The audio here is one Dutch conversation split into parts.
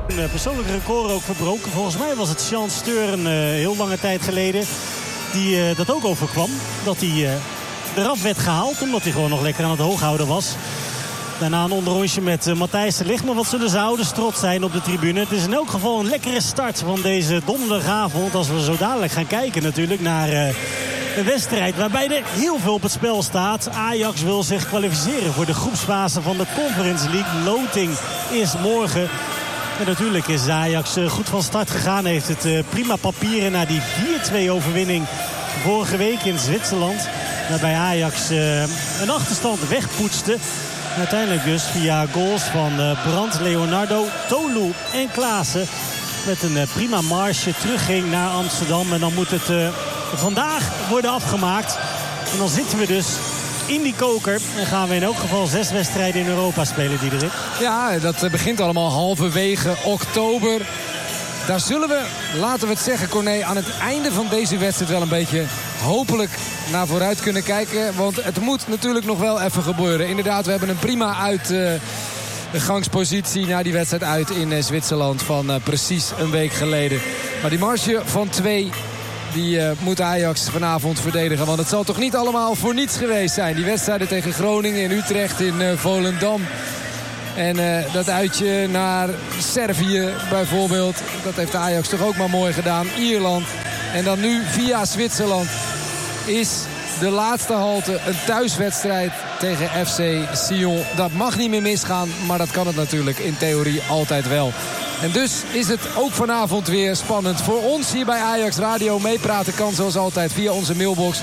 Een persoonlijk record ook verbroken. Volgens mij was het Jean Steur een heel lange tijd geleden die dat ook overkwam. Dat hij eraf werd gehaald omdat hij gewoon nog lekker aan het hooghouden was. Daarna een onderrondje met Matthijs de Ligt. Maar wat zullen ze ouders trots zijn op de tribune. Het is in elk geval een lekkere start van deze donderdagavond. Als we zo dadelijk gaan kijken natuurlijk naar een wedstrijd waarbij er heel veel op het spel staat. Ajax wil zich kwalificeren voor de groepsfase van de Conference League. Loting is morgen. En natuurlijk is Ajax goed van start gegaan. Heeft het prima papieren na die 4-2 overwinning vorige week in Zwitserland. Waarbij Ajax een achterstand wegpoetste. Uiteindelijk dus via goals van Brandt, Leonardo, Tolu en Klaassen. Met een prima marge terugging naar Amsterdam. En dan moet het vandaag worden afgemaakt. En dan zitten we dus in die koker. En gaan we in elk geval 6 wedstrijden in Europa spelen, Diederik. Ja, dat begint allemaal halverwege oktober. Daar zullen we, laten we het zeggen, Corné, aan het einde van deze wedstrijd wel een beetje hopelijk naar vooruit kunnen kijken. Want het moet natuurlijk nog wel even gebeuren. Inderdaad, we hebben een prima uitgangspositie naar die wedstrijd uit in Zwitserland van precies een week geleden. Maar die marge van 2... die moet Ajax vanavond verdedigen. Want het zal toch niet allemaal voor niets geweest zijn. Die wedstrijden tegen Groningen, in Utrecht, in Volendam. En dat uitje naar Servië bijvoorbeeld. Dat heeft Ajax toch ook maar mooi gedaan. Ierland. En dan nu via Zwitserland is de laatste halte een thuiswedstrijd tegen FC Sion. Dat mag niet meer misgaan. Maar dat kan het natuurlijk in theorie altijd wel. En dus is het ook vanavond weer spannend voor ons hier bij Ajax Radio. Meepraten kan zoals altijd via onze mailbox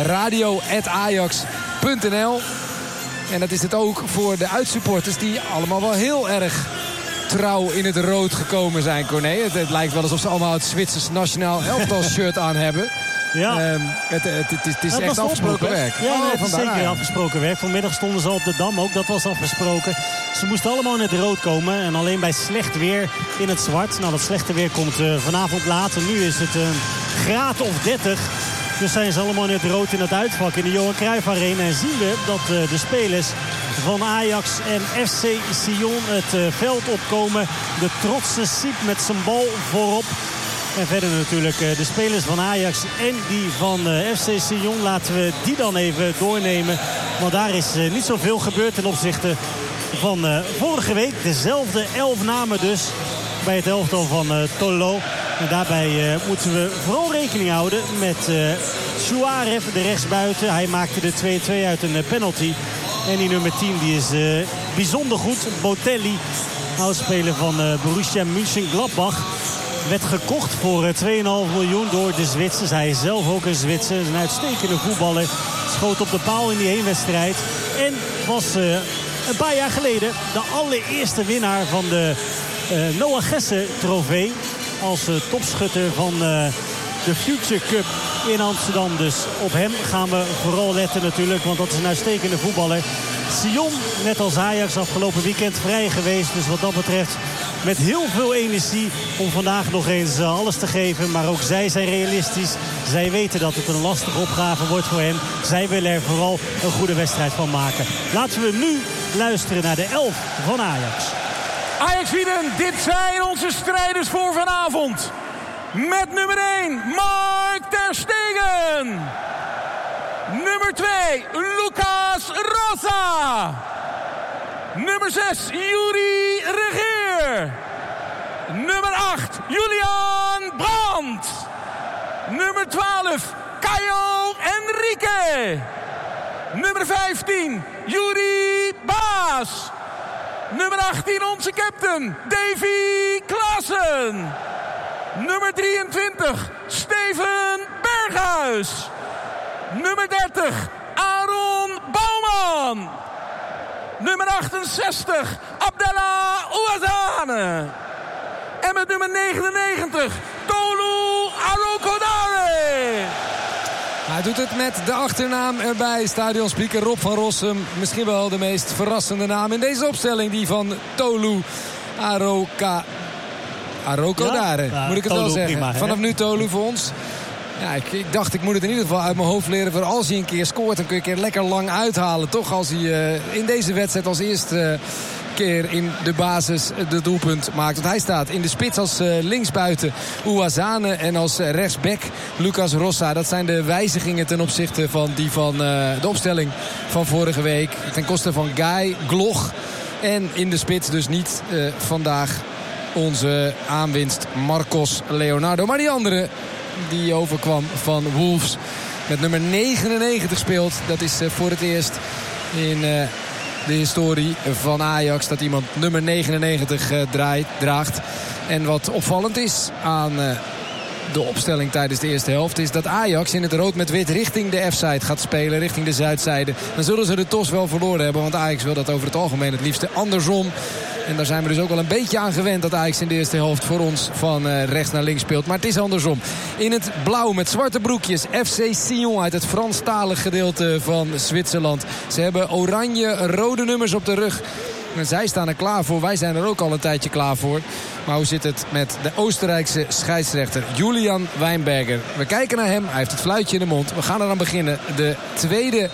radio@ajax.nl. En dat is het ook voor de uitsupporters die allemaal wel heel erg trouw in het rood gekomen zijn, Corné. Het lijkt wel alsof ze allemaal het Zwitsers nationaal elftal shirt aan hebben. Ja. Het is echt afgesproken werk. Ja, het is zeker afgesproken werk. Vanmiddag stonden ze op de Dam ook. Dat was afgesproken. Ze moesten allemaal in het rood komen. En alleen bij slecht weer in het zwart. Nou, dat slechte weer komt vanavond later. Nu is het een graad of 30. Dus zijn ze allemaal in het rood in het uitvak in de Johan Cruijff Arena. En zien we dat de spelers van Ajax en FC Sion het veld opkomen. De trotse Siep met zijn bal voorop. En verder natuurlijk de spelers van Ajax en die van FC Sion. Laten we die dan even doornemen. Want daar is niet zoveel gebeurd ten opzichte van vorige week. Dezelfde 11 namen dus bij het elftal van Tolo. En daarbij moeten we vooral rekening houden met Suarez, de rechtsbuiten. Hij maakte de 2-2 uit een penalty. En die nummer 10 die is bijzonder goed. Botelli, oudspeler van Borussia Mönchengladbach. Werd gekocht voor 2,5 miljoen door de Zwitsers. Hij is zelf ook een Zwitser. Een uitstekende voetballer. Schoot op de paal in die heenwedstrijd. En was een paar jaar geleden de allereerste winnaar van de Noah Gesse trofee. Als topschutter van de Future Cup in Amsterdam. Dus op hem gaan we vooral letten natuurlijk. Want dat is een uitstekende voetballer. Sion, net als Ajax, afgelopen weekend vrij geweest. Dus wat dat betreft met heel veel energie om vandaag nog eens alles te geven. Maar ook zij zijn realistisch. Zij weten dat het een lastige opgave wordt voor hen. Zij willen er vooral een goede wedstrijd van maken. Laten we nu luisteren naar de 11 van Ajax. Ajax-wieden, dit zijn onze strijders voor vanavond. Met nummer 1, Mark ter Stegen. Nummer 2, Lucas Rosa. Nummer 6, Yuri Regeer. Nummer 8, Julian Brandt. Nummer 12, Caio Henrique. Nummer 15, Yuri Baas. Nummer 18, onze captain, Davy Klaassen. Nummer 23, Steven Berghuis. Nummer 30, Aaron Bouwman. Nummer 68, Abdallah Ouazzane. En met nummer 99, Tolu Arokodare. Hij doet het met de achternaam erbij. Stadionspeaker Rob van Rossum. Misschien wel de meest verrassende naam in deze opstelling. Die van Tolu Arokodare. Ja, moet ik het Tolu, wel zeggen. prima, vanaf nu Tolu voor ons. Ja, ik dacht, ik moet het in ieder geval uit mijn hoofd leren. Voor als hij een keer scoort, dan kun je een keer lekker lang uithalen. Toch als hij in deze wedstrijd als eerste keer in de basis de doelpunt maakt. Want hij staat in de spits als linksbuiten Ouazzane en als rechtsback Lucas Rossa. Dat zijn de wijzigingen ten opzichte van die van de opstelling van vorige week. Ten koste van Guy, Gloch en in de spits dus niet vandaag onze aanwinst Marcos Leonardo. Maar die andere die overkwam van Wolves met nummer 99 speelt. Dat is voor het eerst in de historie van Ajax dat iemand nummer 99 draagt. En wat opvallend is aan de opstelling tijdens de eerste helft is dat Ajax in het rood met wit richting de F-side gaat spelen, richting de zuidzijde. Dan zullen ze de TOS wel verloren hebben, want Ajax wil dat over het algemeen het liefste andersom. En daar zijn we dus ook wel een beetje aan gewend dat Ajax in de eerste helft voor ons van rechts naar links speelt. Maar het is andersom. In het blauw met zwarte broekjes FC Sion uit het Franstalig gedeelte van Zwitserland. Ze hebben oranje-rode nummers op de rug. En zij staan er klaar voor. Wij zijn er ook al een tijdje klaar voor. Maar hoe zit het met de Oostenrijkse scheidsrechter Julian Weinberger? We kijken naar hem. Hij heeft het fluitje in de mond. We gaan eraan beginnen. De tweede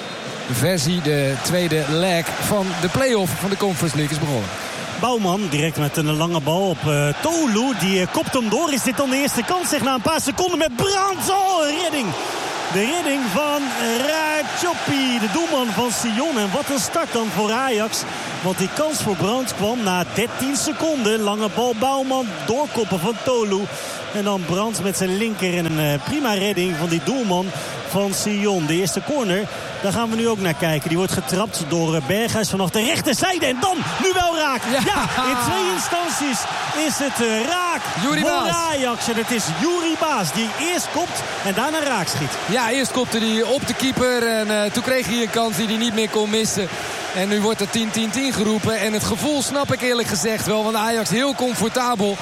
versie, de tweede leg van de play-off van de Conference League is begonnen. Bouwman direct met een lange bal op Tolu. Die kopt hem door. Is dit dan de eerste kans? Zeg na een paar seconden met Brandt. Oh, een redding. De redding van Racioppi, de doelman van Sion. En wat een start dan voor Ajax. Want die kans voor Brandt kwam na 13 seconden. Lange bal Bouwman, doorkoppen van Tolu. En dan Brandt met zijn linker en een prima redding van die doelman van Sion. De eerste corner, daar gaan we nu ook naar kijken. Die wordt getrapt door Berghuis vanaf de rechterzijde. En dan nu wel raak. Ja, in 2 instanties is het raak voor Ajax. En het is Juri Baas die eerst kopt en daarna raak schiet. Ja, eerst kopte hij op de keeper. En toen kreeg hij een kans die hij niet meer kon missen. En nu wordt er 10-10-10 geroepen. En het gevoel snap ik eerlijk gezegd wel. Want Ajax heel comfortabel.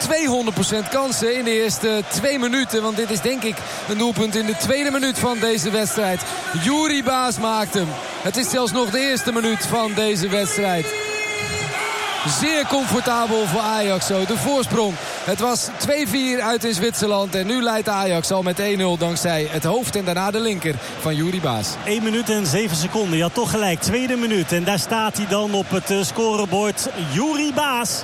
200% kansen in de eerste 2 minuten. Want dit is denk ik een doelpunt in de tweede minuut van deze wedstrijd. Juri Baas maakt hem. Het is zelfs nog de eerste minuut van deze wedstrijd. Zeer comfortabel voor Ajax zo. De voorsprong. Het was 2-4 uit in Zwitserland. En nu leidt Ajax al met 1-0 dankzij het hoofd en daarna de linker van Juri Baas. 1 minuut en 7 seconden. Ja, toch gelijk. Tweede minuut. En daar staat hij dan op het scorebord. Juri Baas.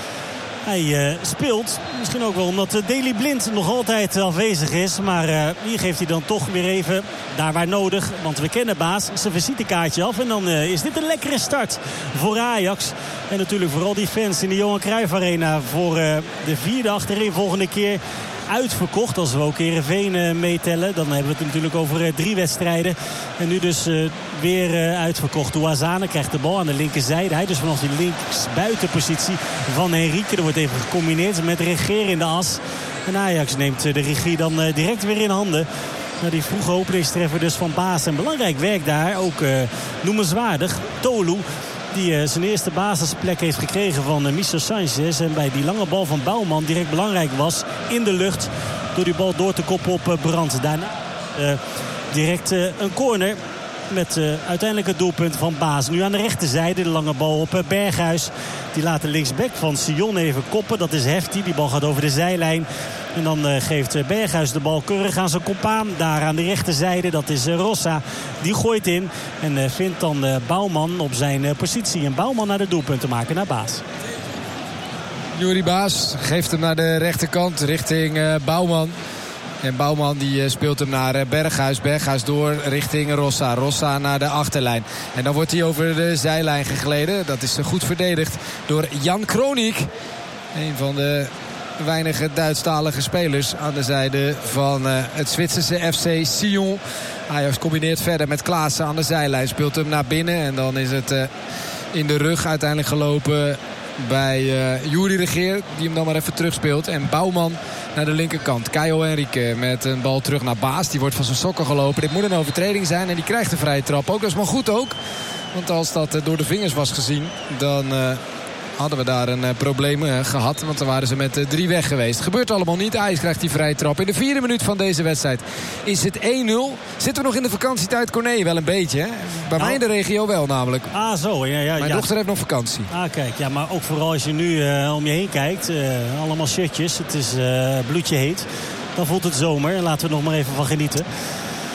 Hij speelt. Misschien ook wel omdat Daley Blind nog altijd afwezig is. Maar hier geeft hij dan toch weer even daar waar nodig. Want we kennen Baas zijn visitekaartje af. En dan is dit een lekkere start voor Ajax. En natuurlijk vooral die fans in de Johan Cruijff Arena. Voor de 4e achtereenvolgende keer uitverkocht. Als we ook Heerenveen meetellen. Dan hebben we het natuurlijk over 3 wedstrijden. En nu dus weer uitverkocht. Ouazzane krijgt de bal aan de linkerzijde. Hij dus vanaf die linksbuitenpositie van Henrique. Er wordt even gecombineerd met Regeer in de as. En Ajax neemt de regie dan direct weer in handen. Die vroege openingstreffer dus van Baas. En belangrijk werk daar. Ook noemenswaardig. Tolu. Die zijn eerste basisplek heeft gekregen van Michel Sanchez. En bij die lange bal van Bouwman direct belangrijk was in de lucht. Door die bal door te koppen op Brandt. Daarna direct een corner. Met uiteindelijk het doelpunt van Baas. Nu aan de rechterzijde de lange bal op Berghuis. Die laat de linksback van Sion even koppen. Dat is Hefti. Die bal gaat over de zijlijn. En dan geeft Berghuis de bal keurig aan zijn compaan. Daar aan de rechterzijde. Dat is Rossa. Die gooit in. En vindt dan Bouwman op zijn positie. En Bouwman naar de doelpunt te maken naar Baas. Juri Baas geeft hem naar de rechterkant richting Bouwman. En Bouwman die speelt hem naar Berghuis. Berghuis door richting Rossa. Rossa naar de achterlijn. En dan wordt hij over de zijlijn gegleden. Dat is goed verdedigd door Jan Kronik. Een van de weinige Duitsstalige spelers aan de zijde van het Zwitserse FC Sion. Ajax combineert verder met Klaassen aan de zijlijn. Speelt hem naar binnen. En dan is het in de rug uiteindelijk gelopen bij Juri Regeer. Die hem dan maar even terugspeelt. En Bouwman naar de linkerkant. Caio Henrique met een bal terug naar Baas. Die wordt van zijn sokken gelopen. Dit moet een overtreding zijn. En die krijgt een vrije trap ook. Dat is maar goed ook. Want als dat door de vingers was gezien, dan hadden we daar een probleem gehad. Want dan waren ze met 3 weg geweest. Gebeurt allemaal niet. Ajax krijgt die vrije trap. In de 4e minuut van deze wedstrijd is het 1-0. Zitten we nog in de vakantietijd, Corné? Wel een beetje, hè? Bij mij in de regio wel namelijk. Ah, zo. Ja, Mijn dochter heeft nog vakantie. Ah, kijk. Ja, maar ook vooral als je nu om je heen kijkt. Allemaal shirtjes. Het is bloedje heet. Dan voelt het zomer. En laten we er nog maar even van genieten.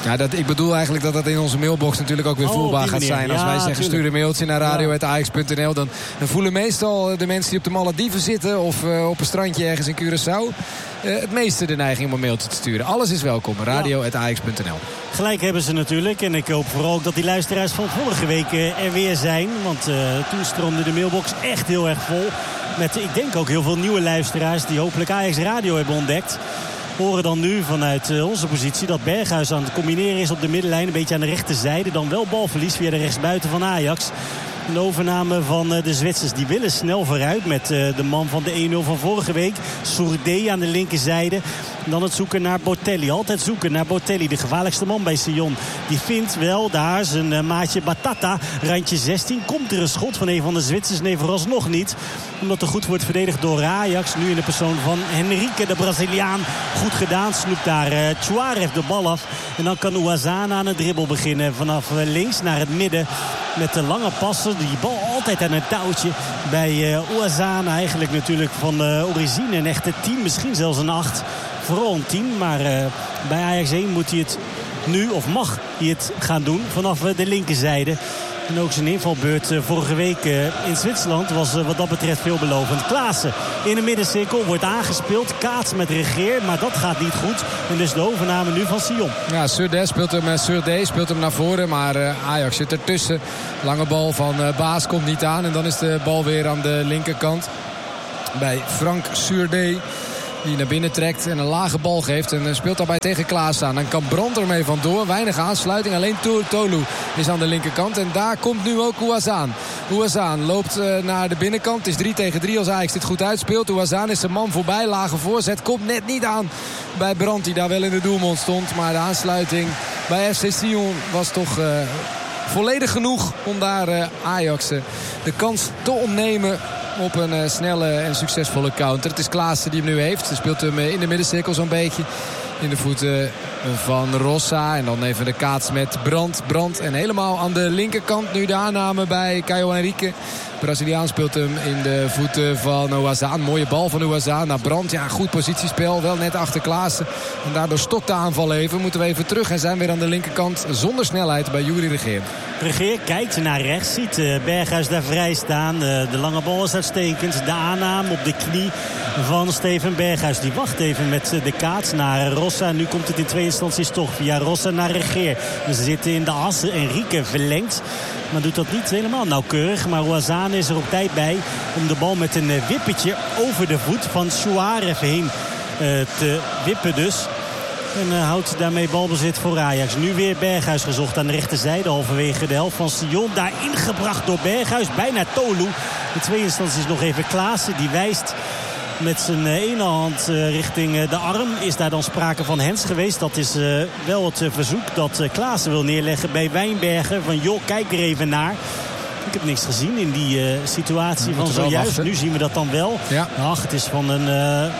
Ja, ik bedoel eigenlijk dat in onze mailbox natuurlijk ook weer voelbaar gaat zijn. Als wij zeggen stuur een mailtje naar radio@ajax.nl... dan voelen meestal de mensen die op de Malediven zitten... of op een strandje ergens in Curaçao... het meeste de neiging om een mailtje te sturen. Alles is welkom. Radio@ajax.nl. Gelijk hebben ze natuurlijk. En ik hoop vooral ook dat die luisteraars van vorige week er weer zijn. Want toen stroomde de mailbox echt heel erg vol. Met, ik denk ook heel veel nieuwe luisteraars die hopelijk Ajax Radio hebben ontdekt. Horen dan nu vanuit onze positie dat Berghuis aan het combineren is op de middenlijn. Een beetje aan de rechterzijde. Dan wel balverlies via de rechtsbuiten van Ajax. De overname van de Zwitsers. Die willen snel vooruit met de man van de 1-0 van vorige week. Sourdé aan de linkerzijde. En dan het zoeken naar Botelli. Altijd zoeken naar Botelli. De gevaarlijkste man bij Sion. Die vindt wel daar zijn maatje Batata. Randje 16. Komt er een schot van een van de Zwitsers? Nee, vooralsnog niet. Omdat er goed wordt verdedigd door Ajax. Nu in de persoon van Henrique, de Braziliaan. Goed gedaan. Snoept daar Suarez de bal af. En dan kan Ouazzane aan het dribbel beginnen. Vanaf links naar het midden. Met de lange passen. Die bal altijd aan het touwtje. Bij Ouazzane eigenlijk natuurlijk van origine een echte 10. Misschien zelfs een 8. Vooral een 10. Maar bij Ajax 1 moet hij het nu, of mag hij het gaan doen. Vanaf de linkerzijde. En ook zijn invalbeurt vorige week in Zwitserland was wat dat betreft veelbelovend. Klaassen in de middencirkel wordt aangespeeld. Kaats met Regeer, maar dat gaat niet goed. En dus de overname nu van Sion. Ja, Sourdé speelt hem naar voren, maar Ajax zit ertussen. Lange bal van Baas komt niet aan. En dan is de bal weer aan de linkerkant bij Frank Sourdé. Die naar binnen trekt en een lage bal geeft. En speelt daarbij tegen Klaas aan. Dan kan Brandt ermee vandoor. Weinig aansluiting. Alleen Tolu is aan de linkerkant. En daar komt nu ook Ouazzane. Ouazzane loopt naar de binnenkant. Het is 3 tegen 3 als Ajax dit goed uitspeelt. Ouazzane is zijn man voorbij. Lage voorzet. Komt net niet aan bij Brandt. Die daar wel in de doelmond stond. Maar de aansluiting bij FC Sion was toch volledig genoeg om daar Ajax de kans te ontnemen op een snelle en succesvolle counter. Het is Klaassen die hem nu heeft. Hij speelt hem in de middencirkel zo'n beetje. In de voeten van Rossa. En dan even de kaats met Brandt. En helemaal aan de linkerkant nu de aanname bij Caio Henrique. Braziliaan speelt hem in de voeten van Ouazzane. Mooie bal van Ouazzane naar Brandt. Ja, goed positiespel. Wel net achter Klaassen. En daardoor stokt de aanval even. Moeten we even terug en zijn weer aan de linkerkant zonder snelheid bij Juri Regeer. Regeer kijkt naar rechts. Ziet Berghuis daar vrij staan. De lange bal is uitstekend. De aanname op de knie van Steven Berghuis. Die wacht even met de kaats naar Rossa. Nu komt het in tweede instanties toch via Rossa naar Regeer. Ze zitten in de as. Henrique verlengt. Maar doet dat niet helemaal nauwkeurig. Maar Ouazzane is er op tijd bij om de bal met een wippetje over de voet van Suarez heen te wippen dus. En houdt daarmee balbezit voor Ajax. Nu weer Berghuis gezocht aan de rechterzijde. Halverwege de helft van Sion. Daar ingebracht door Berghuis. Bijna Tolu. In tweede instantie is nog even Klaassen. Die wijst met zijn ene hand richting de arm. Is daar dan sprake van hands geweest? Dat is wel het verzoek dat Klaassen wil neerleggen bij Wijnbergen. Van joh, kijk er even naar. Ik heb niks gezien in die situatie van zojuist. Nu zien we dat dan wel. Ja. Ach, het is van een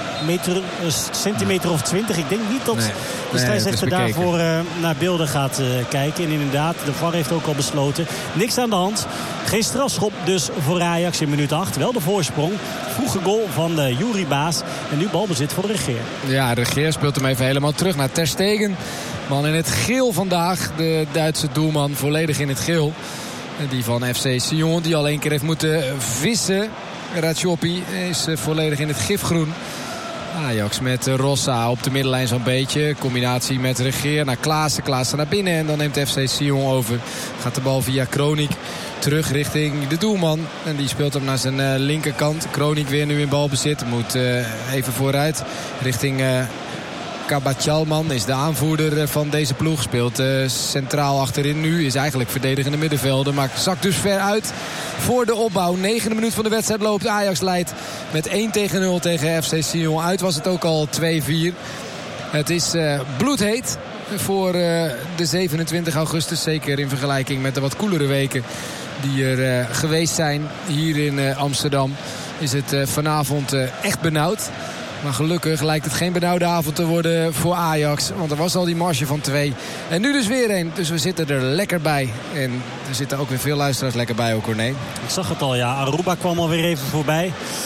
centimeter of 20. Ik denk niet dat de scheidsrechter daarvoor naar beelden gaat kijken. En inderdaad, de VAR heeft ook al besloten. Niks aan de hand. Geen strafschop dus voor Ajax in minuut 8. Wel de voorsprong. Vroege goal van Juri Baas. En nu balbezit voor Regeer. Ja, Regeer speelt hem even helemaal terug naar Ter Stegen. Man in het geel vandaag. De Duitse doelman volledig in het geel. Die van FC Sion, die al 1 keer heeft moeten vissen. Ratiopi is volledig in het gifgroen. Ajax met Rossa op de middenlijn zo'n beetje. Combinatie met Regeer naar Klaassen. Klaassen naar binnen en dan neemt FC Sion over. Gaat de bal via Kroniek terug richting de doelman. En die speelt hem naar zijn linkerkant. Kroniek weer nu in balbezit. Moet even vooruit richting Kabachalman is de aanvoerder van deze ploeg. Speelt centraal achterin nu. Is eigenlijk verdedigende middenvelder. Maar zakt dus ver uit voor de opbouw. 9e minuut van de wedstrijd loopt. Ajax leidt met 1-0 tegen FC Sion. Uit was het ook al 2-4. Het is bloedheet voor de 27 augustus. Zeker in vergelijking met de wat koelere weken die er geweest zijn hier in Amsterdam. Is het vanavond echt benauwd. Maar gelukkig lijkt het geen benauwde avond te worden voor Ajax. Want er was al die marge van 2. En nu dus weer 1. Dus we zitten er lekker bij. En er zitten ook weer veel luisteraars lekker bij ook, Corné. Ik zag het al, ja. Aruba kwam alweer even voorbij.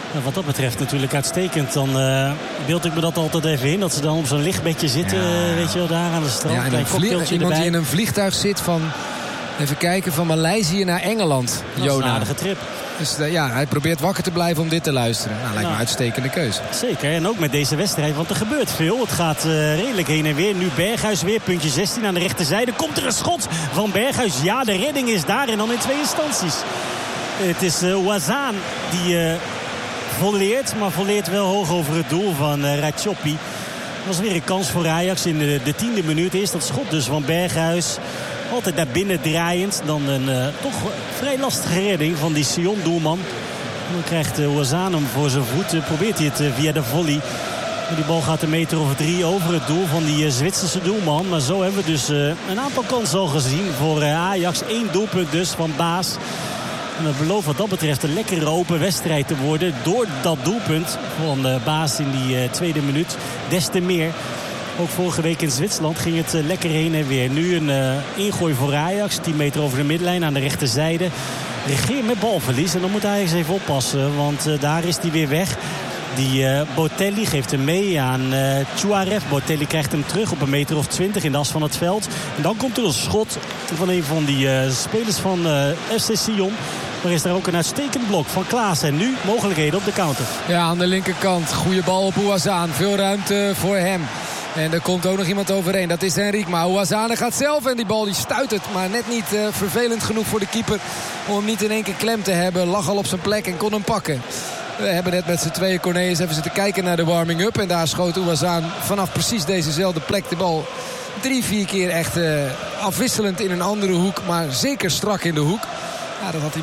Wat dat betreft natuurlijk uitstekend. Dan beeld ik me dat altijd even in. Dat ze dan op zo'n lichtbedje zitten, weet je wel, daar aan de strand. Ja, en iemand die in een vliegtuig zit van, even kijken, van Maleisië naar Engeland. Dat is een aardige trip. Dus hij probeert wakker te blijven om dit te luisteren. Nou, lijkt me een uitstekende keuze. Zeker, en ook met deze wedstrijd, want er gebeurt veel. Het gaat redelijk heen en weer. Nu Berghuis weer, puntje 16 aan de rechterzijde. Komt er een schot van Berghuis? Ja, de redding is daar en dan in 2 instanties. Het is Ouazzane die volleert, maar volleert wel hoog over het doel van Ratchopi. Dat was weer een kans voor Ajax in de 10e minuut. Eerst dat schot dus van Berghuis. Altijd naar binnen draaiend. Dan een toch vrij lastige redding van die Sion-doelman. Dan krijgt Ouazzane hem voor zijn voet. Probeert hij het via de volley. Die bal gaat een meter of 3 over het doel van die Zwitserse doelman. Maar zo hebben we dus een aantal kansen al gezien voor Ajax. 1 doelpunt dus van Baas. En het belooft wat dat betreft een lekkere open wedstrijd te worden. Door dat doelpunt van Baas in die 2e minuut. Des te meer. Ook vorige week in Zwitserland ging het lekker heen en weer. Nu een ingooi voor Ajax. 10 meter over de middenlijn aan de rechterzijde. Regeer met balverlies. En dan moet Ajax even oppassen. Want daar is hij weer weg. Die Botelli geeft hem mee aan Chouaref. Botelli krijgt hem terug op een meter of 20 in de as van het veld. En dan komt er een schot van een van die spelers van FC Sion. Maar is daar ook een uitstekend blok van Klaas. En nu mogelijkheden op de counter. Ja, aan de linkerkant. Goede bal op Ouazzane. Veel ruimte voor hem. En er komt ook nog iemand overheen. Dat is Henrique. Maar Ouazzane gaat zelf. En die bal die stuit het. Maar net niet vervelend genoeg voor de keeper. Om hem niet in één keer klem te hebben. Lag al op zijn plek en kon hem pakken. We hebben net met z'n tweeën, Cornelius, even zitten kijken naar de warming-up. En daar schoot Ouazzane vanaf precies dezezelfde plek de bal 3-4 keer echt afwisselend in een andere hoek. Maar zeker strak in de hoek. Ja, dat had hij